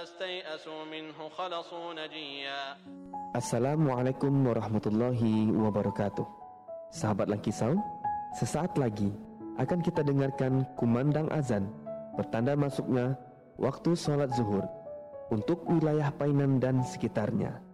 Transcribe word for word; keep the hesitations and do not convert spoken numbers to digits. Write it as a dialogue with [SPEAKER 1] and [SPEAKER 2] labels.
[SPEAKER 1] استيئسوا منه خلصوا نجيا.
[SPEAKER 2] Assalamualaikum warahmatullahi wabarakatuh. Sahabat Langkisau, sesaat lagi akan kita dengarkan kumandang azan bertanda masuknya waktu sholat zuhur untuk wilayah Painan dan sekitarnya.